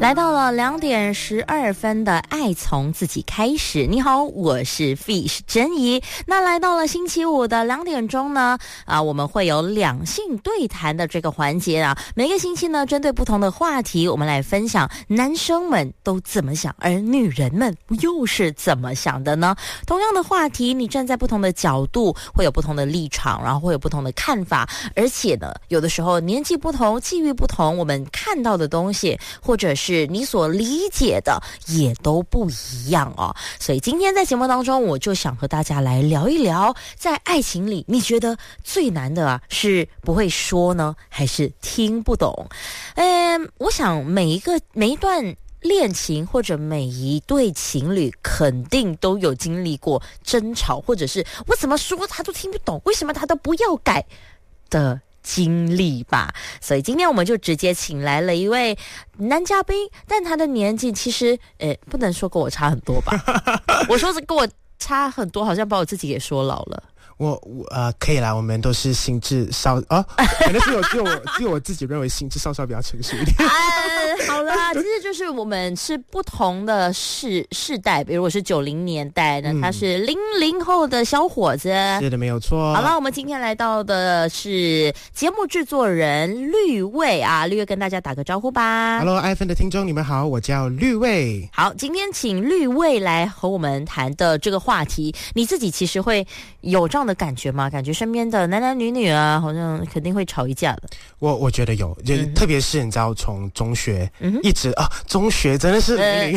来到了2:12的爱从自己开始。你好，我是 Fish 珍怡。那来到了星期五的2点钟呢，我们会有两性对谈的这个环节啊。每个星期呢，针对不同的话题，我们来分享男生们都怎么想，而女人们又是怎么想的呢？同样的话题，你站在不同的角度，会有不同的立场，然后会有不同的看法，而且呢，有的时候年纪不同，际遇不同，我们看到的东西，或者是你所理解的也都不一样哦。所以今天在节目当中，我就想和大家来聊一聊，在爱情里你觉得最难的是不会说呢，还是听不懂？我想每一段恋情或者每一对情侣肯定都有经历过争吵，或者是我怎么说他都听不懂，为什么他都不要改的经历吧。所以今天我们就直接请来了一位男嘉宾，但他的年纪其实不能说跟我差很多吧。我说是跟我差很多，好像把我自己给说老了。 我可以啦，我们都是心智稍可能是只有我自己认为心智稍比较成熟一点。 好啦，其实就是我们是不同的世代，比如我是90年代的，他是00后的小伙子。 是的，没有错。 好了，我们今天来到的是节目制作人绿卫啊，绿卫跟大家打个招呼吧。 Hello， 爱芬的听众，你们好，我叫绿卫。 好，今天请绿卫来和我们谈的这个话题，你自己其实会有这样的感觉吗？感觉身边的男男女女啊，好像肯定会吵一架的。 我觉得有，就特别是你知道，从中学一直中学真的是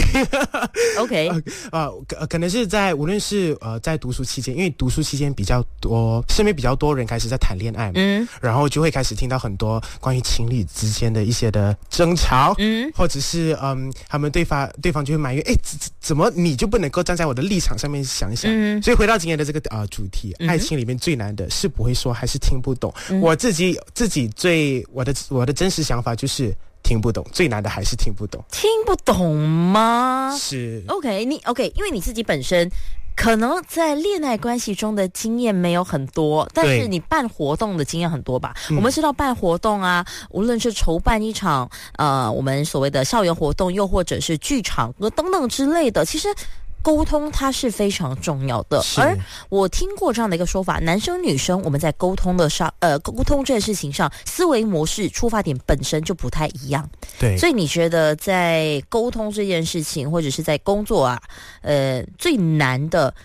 OK 可能是在无论是在读书期间，因为读书期间比较多，身边比较多人开始在谈恋爱嘛，然后就会开始听到很多关于情侣之间的一些的争吵，或者是他们对方就会埋怨，怎么你就不能够站在我的立场上面想一想？所以回到今天的这个主题，爱情里面最难的是不会说还是听不懂。我自己我的真实想法就是听不懂，最难的还是听不懂。 听不懂吗？ 是 OK， 因为你自己本身可能在恋爱关系中的经验没有很多，但是你办活动的经验很多吧？我们知道办活动啊，无论是筹办一场我们所谓的校园活动，又或者是剧场歌等等之类的，其实沟通它是非常重要的。而我听过这样的一个说法，男生女生我们在沟通这件事情上，思维模式出发点本身就不太一样。 对， 所以你觉得在沟通这件事情，或者是在工作啊，最难的